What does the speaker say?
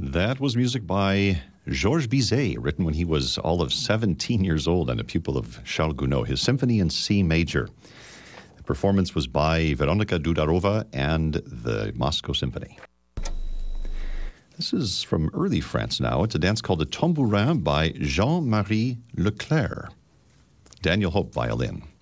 That was music by Georges Bizet, written when he was all of 17 years old and a pupil of Charles Gounod, his Symphony in C major. The performance was by Veronika Dudarova and the Moscow Symphony. This is from early France now. It's a dance called the Tambourin by Jean-Marie Leclerc. Daniel Hope, violin.